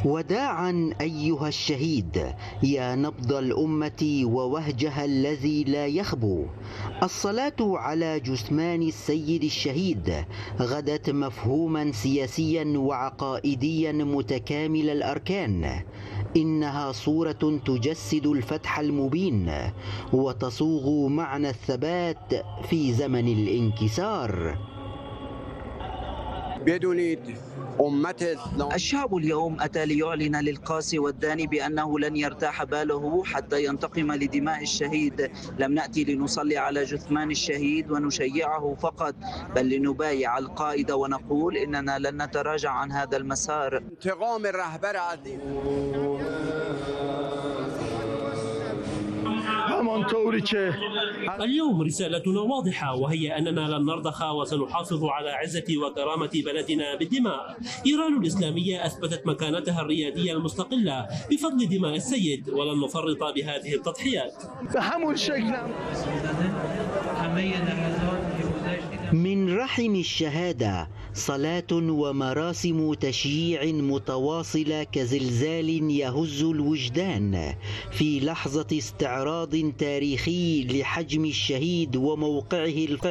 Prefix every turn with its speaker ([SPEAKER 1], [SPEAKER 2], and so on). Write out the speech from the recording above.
[SPEAKER 1] وداعا أيها الشهيد يا نبض الأمة ووهجها الذي لا يخبو. الصلاة على جثمان السيد الشهيد غدت مفهوما سياسيا وعقائديا متكامل الأركان. إنها صورة تجسد الفتح المبين وتصوغ معنى الثبات في زمن الانكسار.
[SPEAKER 2] الشعب اليوم أتى ليعلن للقاسي والداني بأنه لن يرتاح باله حتى ينتقم لدماء الشهيد. لم نأتي لنصلي على جثمان الشهيد ونشيعه فقط، بل لنبايع القائد ونقول إننا لن نتراجع عن هذا المسار.
[SPEAKER 3] انتقام الرهبر عظيم.
[SPEAKER 4] اليوم رسالتنا واضحة، وهي أننا لن نرضخ وسنحافظ على عزة وكرامة بلدنا بالدماء. إيران الإسلامية أثبتت مكانتها الريادية المستقلة بفضل دماء السيد، ولن نفرط بهذه التضحيات.
[SPEAKER 1] من رحم الشهادة صلاة ومراسم تشييع متواصلة كزلزال يهز الوجدان في لحظة استعراض تاريخي لحجم الشهيد وموقعه